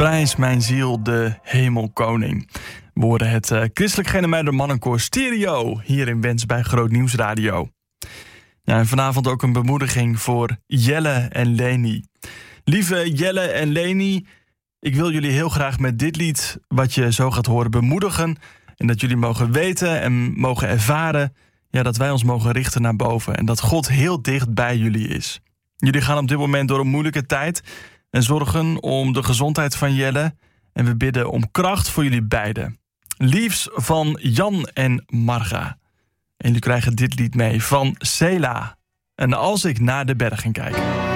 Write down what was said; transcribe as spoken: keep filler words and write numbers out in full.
Prijs mijn ziel de hemelkoning. We horen het uh, christelijk genumeerde mannenkoor Stereo hier in Wens bij Groot Nieuws Radio. Ja, en vanavond ook een bemoediging voor Jelle en Leni. Lieve Jelle en Leni, ik wil jullie heel graag met dit lied wat je zo gaat horen bemoedigen. En dat jullie mogen weten en mogen ervaren ja, dat wij ons mogen richten naar boven. En dat God heel dicht bij jullie is. Jullie gaan op dit moment door een moeilijke tijd en zorgen om de gezondheid van Jelle. En we bidden om kracht voor jullie beiden. Liefs van Jan en Marga. En jullie krijgen dit lied mee van Sela. En als ik naar de bergen kijk.